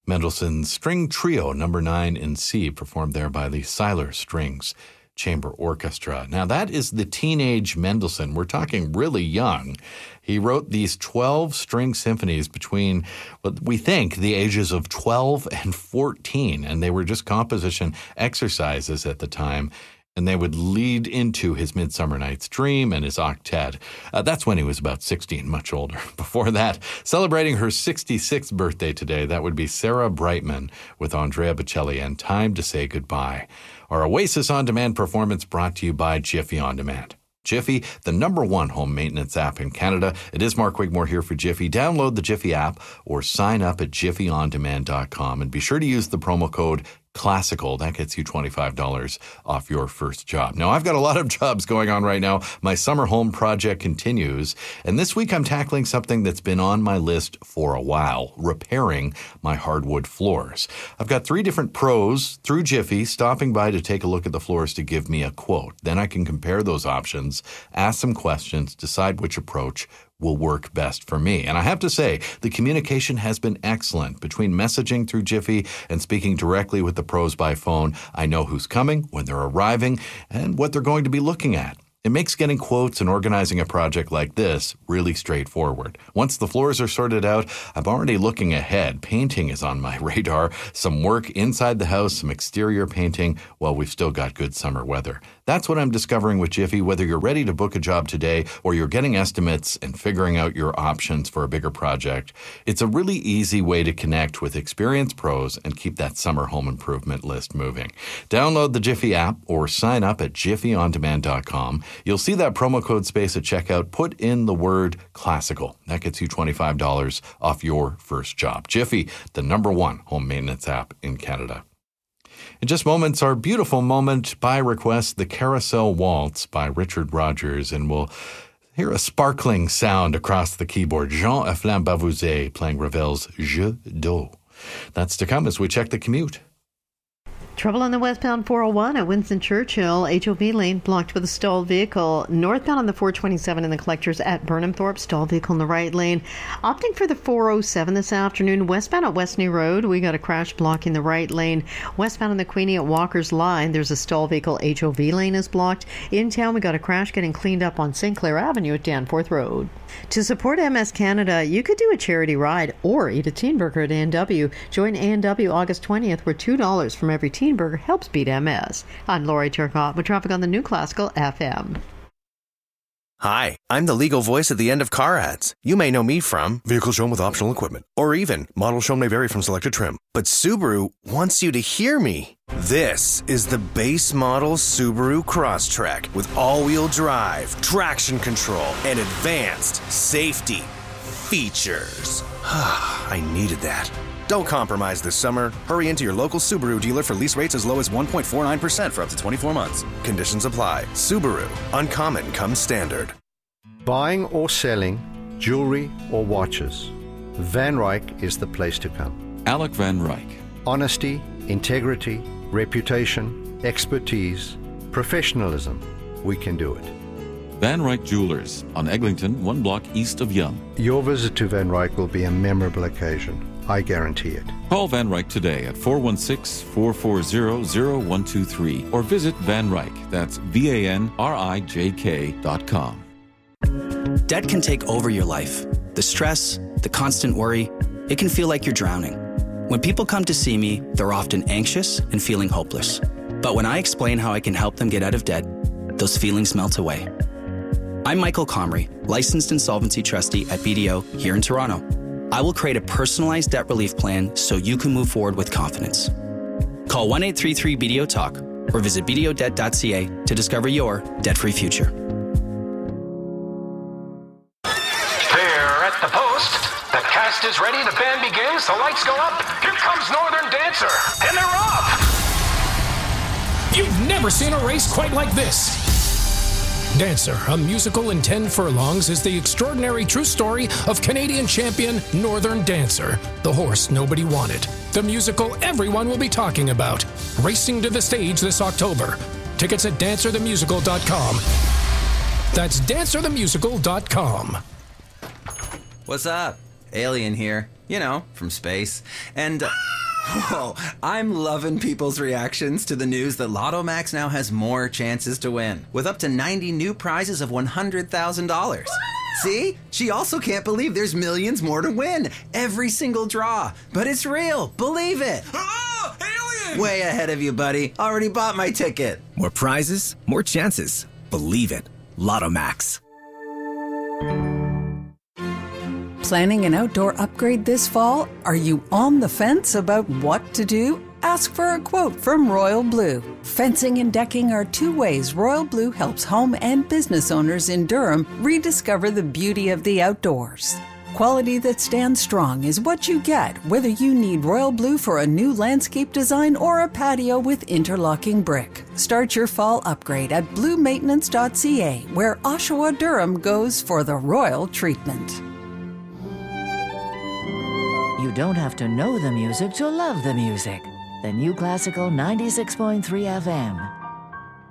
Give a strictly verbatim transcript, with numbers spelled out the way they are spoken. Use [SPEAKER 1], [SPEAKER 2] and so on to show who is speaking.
[SPEAKER 1] Mendelssohn's String Trio, number nine in C, performed there by the Seiler Strings Chamber Orchestra. Now, that is the teenage Mendelssohn. We're talking really young. He wrote these twelve string symphonies between what we think the ages of twelve and fourteen, and they were just composition exercises at the time. And they would lead into his Midsummer Night's Dream and his octet. Uh, that's when he was about sixteen, much older. Before that, celebrating her sixty-sixth birthday today, that would be Sarah Brightman with Andrea Bocelli and Time to Say Goodbye. Our Oasis On Demand performance brought to you by Jiffy On Demand. Jiffy, the number one home maintenance app in Canada. It is Mark Wigmore here for Jiffy. Download the Jiffy app or sign up at jiffy on demand dot com. And be sure to use the promo code Classical. That gets you twenty-five dollars off your first job. Now, I've got a lot of jobs going on right now. My summer home project continues. And this week I'm tackling something that's been on my list for a while, repairing my hardwood floors. I've got three different pros through Jiffy stopping by to take a look at the floors to give me a quote. Then I can compare those options, ask some questions, decide which approach will work best for me. And I have to say, the communication has been excellent between messaging through Jiffy and speaking directly with the pros by phone. I know who's coming, when they're arriving, and what they're going to be looking at. It makes getting quotes and organizing a project like this really straightforward. Once the floors are sorted out, I'm already looking ahead. Painting is on my radar. Some work inside the house, some exterior painting, while we've still got good summer weather. That's what I'm discovering with Jiffy. Whether you're ready to book a job today or you're getting estimates and figuring out your options for a bigger project, it's a really easy way to connect with experienced pros and keep that summer home improvement list moving. Download the Jiffy app or sign up at jiffy on demand dot com. You'll see that promo code space at checkout. Put in the word classical. That gets you twenty-five dollars off your first job. Jiffy, the number one home maintenance app in Canada. In just moments, our beautiful moment by request, the Carousel Waltz by Richard Rogers, and we'll hear a sparkling sound across the keyboard. Jean-Efflin Bavouzet playing Ravel's Jeu d'eau. That's to come as we check the commute.
[SPEAKER 2] Trouble on the westbound four oh one at Winston Churchill. H O V lane blocked with a stalled vehicle. Northbound on the four twenty-seven in the collectors at Burnham Thorpe. Stalled vehicle in the right lane. Opting for the four oh seven this afternoon. Westbound at Westney Road. We got a crash blocking the right lane. Westbound on the Queenie at Walker's Line. There's a stalled vehicle. H O V lane is blocked. In town, we got a crash getting cleaned up on Saint Clair Avenue at Danforth Road. To support M S Canada, you could do a charity ride or eat a teen burger at A and W. Join A and W August twentieth, where two dollars from every teen burger helps beat M S. I'm Lori Turcotte with traffic on the New Classical F M.
[SPEAKER 3] Hi, I'm the legal voice at the end of car ads. You may know me from vehicle shown with optional equipment, or even model shown may vary from selected trim. But Subaru wants you to hear me. This is the base model Subaru Crosstrek with all-wheel drive, traction control, and advanced safety features. I needed that. Don't compromise this summer. Hurry into your local Subaru dealer for lease rates as low as one point four nine percent for up to twenty-four months. Conditions apply. Subaru. Uncommon comes standard.
[SPEAKER 4] Buying or selling jewelry or watches, Van Ryck is the place to come.
[SPEAKER 5] Alec Van Ryck.
[SPEAKER 4] Honesty, integrity, reputation, expertise, professionalism. We can do it.
[SPEAKER 5] Van Ryck Jewelers on Eglinton, one block east of Yonge.
[SPEAKER 4] Your visit to Van Ryck will be a memorable occasion. I guarantee it.
[SPEAKER 5] Call Van Ryck today at four one six, four four zero, zero one two three or visit Van Ryck. That's V A N R I J K dot com.
[SPEAKER 6] Debt can take over your life. The stress, the constant worry, it can feel like you're drowning. When people come to see me, they're often anxious and feeling hopeless. But when I explain how I can help them get out of debt, those feelings melt away. I'm Michael Comrie, licensed insolvency trustee at B D O here in Toronto. I will create a personalized debt relief plan so you can move forward with confidence. Call one eight three three B D O Talk or visit b d o debt dot c a to discover your debt-free future.
[SPEAKER 7] There at the post, the cast is ready, the band begins, the lights go up, here comes Northern Dancer, and they're off!
[SPEAKER 8] You've never seen a race quite like this. Dancer, a musical in ten furlongs, is the extraordinary true story of Canadian champion Northern Dancer, the horse nobody wanted. The musical everyone will be talking about. Racing to the stage this October. Tickets at dancer the musical dot com. That's dancer the musical dot com.
[SPEAKER 9] What's up? Alien here. You know, from space. And... Uh, whoa, I'm loving people's reactions to the news that Lotto Max now has more chances to win, with up to ninety new prizes of one hundred thousand dollars. See? She also can't believe there's millions more to win. Every single draw. But it's real. Believe it.
[SPEAKER 10] Oh, alien!
[SPEAKER 9] Way ahead of you, buddy. Already bought my ticket.
[SPEAKER 11] More prizes, more chances. Believe it. Lotto Max.
[SPEAKER 12] Planning an outdoor upgrade this fall? Are you on the fence about what to do? Ask for a quote from Royal Blue. Fencing and decking are two ways Royal Blue helps home and business owners in Durham rediscover the beauty of the outdoors. Quality that stands strong is what you get, whether you need Royal Blue for a new landscape design or a patio with interlocking brick. Start your fall upgrade at blue maintenance dot c a, where Oshawa Durham goes for the royal treatment.
[SPEAKER 13] You don't have to know the music to love the music. The New Classical ninety-six point three F M.